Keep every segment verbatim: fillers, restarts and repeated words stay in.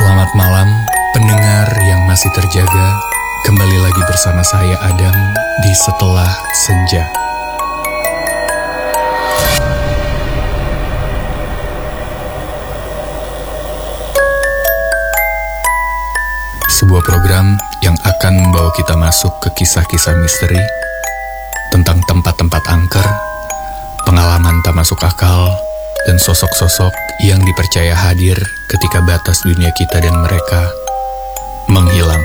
Selamat malam, pendengar yang masih terjaga. Kembali lagi bersama saya Adam di Setelah Senja. Sebuah program yang akan membawa kita masuk ke kisah-kisah misteri tentang tempat-tempat angker, pengalaman tak masuk akal, dan sosok-sosok yang dipercaya hadir ketika batas dunia kita dan mereka menghilang.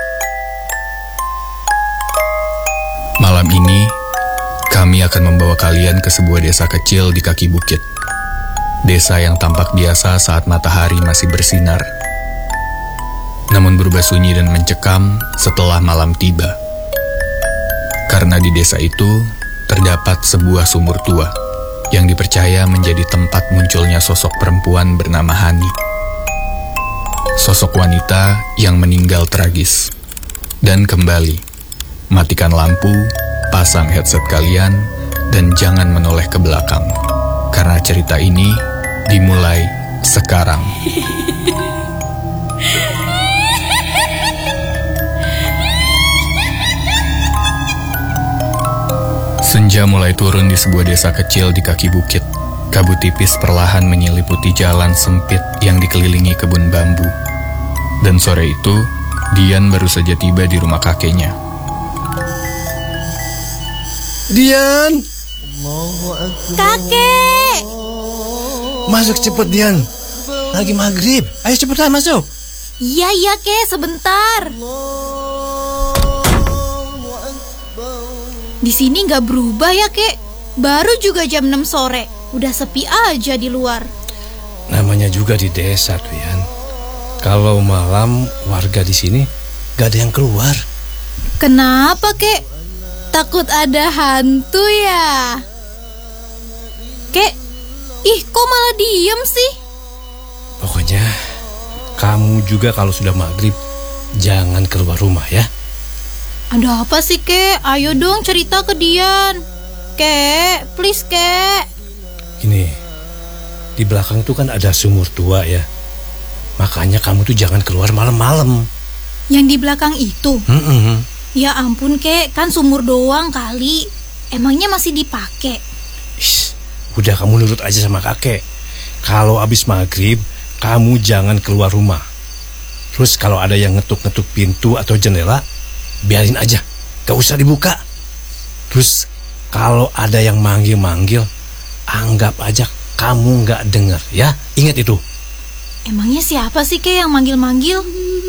Malam ini, kami akan membawa kalian ke sebuah desa kecil di kaki bukit. Desa yang tampak biasa saat matahari masih bersinar, namun berubah sunyi dan mencekam setelah malam tiba. Karena di desa itu terdapat sebuah sumur tua yang dipercaya menjadi tempat munculnya sosok perempuan bernama Hani. Sosok wanita yang meninggal tragis. Dan kembali, matikan lampu, pasang headset kalian, dan jangan menoleh ke belakang. Karena cerita ini dimulai sekarang. Senja mulai turun di sebuah desa kecil di kaki bukit. Kabut tipis perlahan menyeliputi jalan sempit yang dikelilingi kebun bambu. Dan sore itu, Dian baru saja tiba di rumah kakeknya. Dian! Kakek! Masuk cepet, Dian. Lagi maghrib. Ayo cepetan masuk. Iya, iya, Kek. Sebentar. Di sini nggak berubah ya, Kek. Baru juga jam enam sore. Udah sepi aja di luar. Namanya juga di desa, Dian. Kalau malam warga di sini nggak ada yang keluar. Kenapa, Kek? Takut ada hantu ya? Kek, ih kok malah diem sih? Pokoknya kamu juga kalau sudah maghrib jangan keluar rumah ya. Ada apa sih, Kek? Ayo dong cerita ke Dian. Kek, please, Kek. Gini, di belakang tuh kan ada sumur tua ya. Makanya kamu tuh jangan keluar malam-malam. Yang di belakang itu? Mm-mm. Ya ampun, Kek, kan sumur doang kali. Emangnya masih dipakai? Ish, udah kamu nurut aja sama kakek. Kalau abis maghrib, kamu jangan keluar rumah. Terus kalau ada yang ngetuk-ngetuk pintu atau jendela, biarin aja, gak usah dibuka. Terus kalau ada yang manggil-manggil, anggap aja kamu gak dengar ya. Ingat itu. Emangnya siapa sih, Kek, yang manggil-manggil?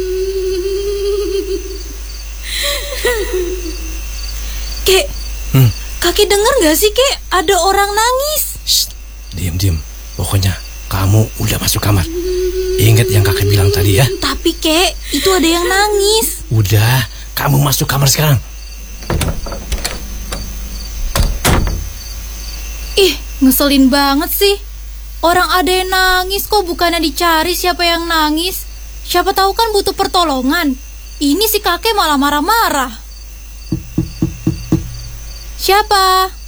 Kek, hmm. kakek dengar gak sih, Kek? Ada orang nangis. Shh, diem-diem. Pokoknya kamu udah masuk kamar. Ingat yang kakek bilang tadi ya. Tapi, Kek, itu ada yang nangis. Udah, kamu masuk kamar sekarang. Ih, ngeselin banget sih. Orang ada yang nangis kok bukannya dicari siapa yang nangis. Siapa tahu kan butuh pertolongan. Ini si kakek malah marah-marah. Siapa?